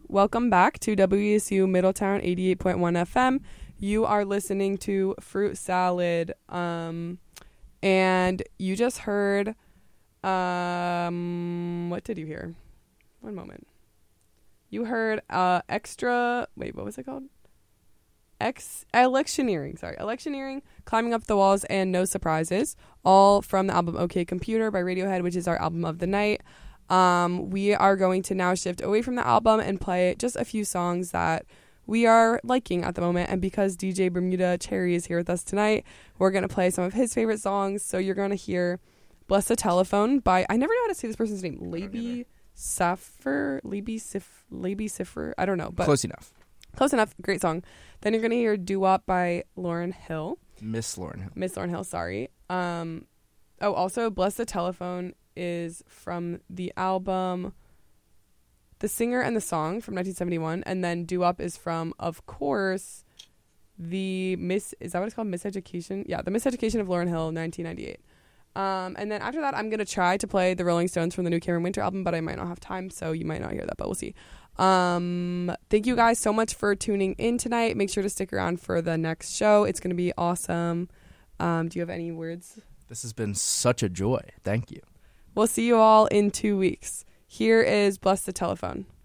Welcome back to WSU Middletown 88.1 FM. You are listening to Fruit Salad. And you just heard, what did you hear? One moment. You heard what was it called? Electioneering, Climbing Up the Walls, and No Surprises, all from the album OK Computer by Radiohead, which is our album of the night. We are going to now shift away from the album and play just a few songs that we are liking at the moment. And because DJ Bermuda Cherry is here with us tonight, we're going to play some of his favorite songs. So you're going to hear Bless the Telephone by, I never know how to say this person's name, Labi Siffer. I don't know. But Close enough. Great song. Then you're going to hear Doo-Wop by Lauryn Hill. Miss Lauryn Hill, sorry. Also Bless the Telephone is from the album The Singer and the Song from 1971, and then Doo-Wop is from, of course, is that what it's called? Miseducation? Yeah, The Miseducation of Lauryn Hill, 1998. And then after that, I'm going to try to play the Rolling Stones from the new Cameron Winter album, but I might not have time, so you might not hear that, but we'll see. Thank you guys so much for tuning in tonight. Make sure to stick around for the next show. It's going to be awesome. Do you have any words? This has been such a joy. Thank you. We'll see you all in 2 weeks. Here is Bless the Telephone.